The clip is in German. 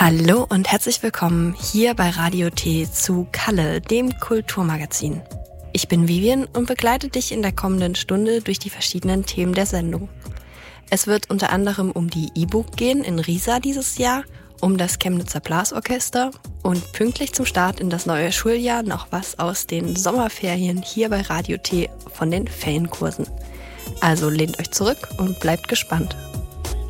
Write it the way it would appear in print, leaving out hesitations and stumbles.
Hallo und herzlich willkommen hier bei Radio T zu Kalle, dem Kulturmagazin. Ich bin Vivian und begleite dich in der kommenden Stunde durch die verschiedenen Themen der Sendung. Es wird unter anderem um die E-Book gehen in Riesa dieses Jahr, um das Chemnitzer Blasorchester und pünktlich zum Start in das neue Schuljahr noch was aus den Sommerferien hier bei Radio T von den Ferienkursen. Also lehnt euch zurück und bleibt gespannt.